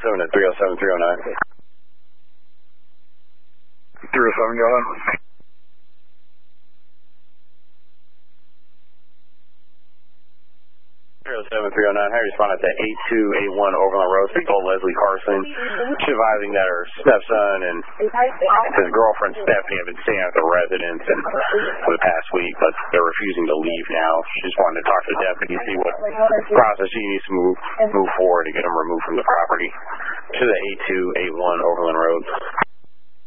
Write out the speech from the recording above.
307 to 307, 309. 307, go ahead. 307, 309, how you respond to 8281 Overland Road? Speak to Leslie Carson. She's advising that her stepson and his girlfriend Stephanie have been staying at the residence for the past week, but they're refusing to leave now. She just wanted to talk to the deputy, see what process she needs to move forward to get them removed from the property. To the 8281 Overland Road.